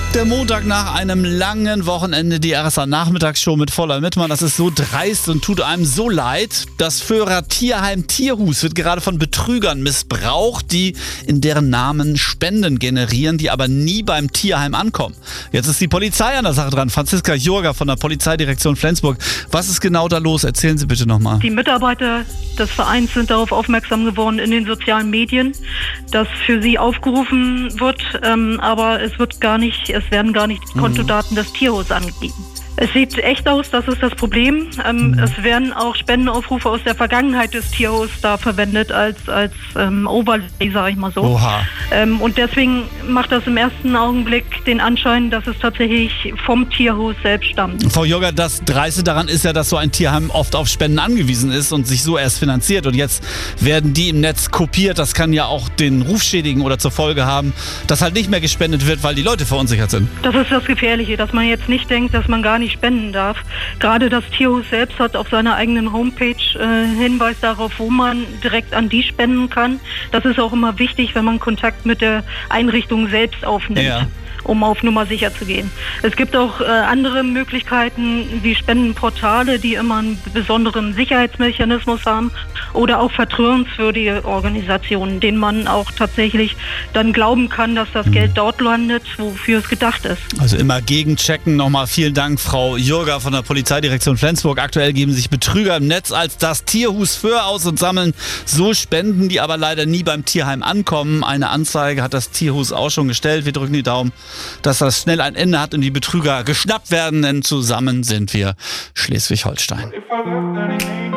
Der Montag nach einem langen Wochenende, die RSA-Nachmittagsshow mit Voller Mittmann. Das ist so dreist und tut einem so leid. Das Föhrer Tierheim Tierhus wird gerade von Betrügern missbraucht, die in deren Namen Spenden generieren, die aber nie beim Tierheim ankommen. Jetzt ist die Polizei an der Sache dran. Franziska Jurga von der Polizeidirektion Flensburg. Was ist genau da los? Erzählen Sie bitte nochmal. Die Mitarbeiter des Vereins sind darauf aufmerksam geworden in den sozialen Medien, dass für sie aufgerufen wird, aber es werden gar nicht die Kontodaten des Tierhus angegeben. Es sieht echt aus, das ist das Problem. Es werden auch Spendenaufrufe aus der Vergangenheit des Tierhus da verwendet als Overlay, sage ich mal so. Oha. Und deswegen macht das im ersten Augenblick den Anschein, dass es tatsächlich vom Tierhus selbst stammt. Frau Jurga, das Dreiste daran ist ja, dass so ein Tierheim oft auf Spenden angewiesen ist und sich so erst finanziert. Und jetzt werden die im Netz kopiert. Das kann ja auch den Ruf schädigen oder zur Folge haben, dass halt nicht mehr gespendet wird, weil die Leute verunsichert sind. Das ist das Gefährliche, dass man jetzt nicht denkt, dass man gar nicht spenden darf. Gerade das Tierhus selbst hat auf seiner eigenen Homepage Hinweis darauf, wo man direkt an die spenden kann. Das ist auch immer wichtig, wenn man Kontakt mit der Einrichtung selbst aufnimmt. Ja. Um auf Nummer sicher zu gehen. Es gibt auch andere Möglichkeiten wie Spendenportale, die immer einen besonderen Sicherheitsmechanismus haben oder auch vertrauenswürdige Organisationen, denen man auch tatsächlich dann glauben kann, dass das Geld dort landet, wofür es gedacht ist. Also immer gegenchecken. Nochmal vielen Dank, Frau Jurga von der Polizeidirektion Flensburg. Aktuell geben sich Betrüger im Netz als das Tierhus Föhr aus und sammeln so Spenden, die aber leider nie beim Tierheim ankommen. Eine Anzeige hat das Tierhus auch schon gestellt. Wir drücken die Daumen, dass das schnell ein Ende hat und die Betrüger geschnappt werden, denn zusammen sind wir Schleswig-Holstein.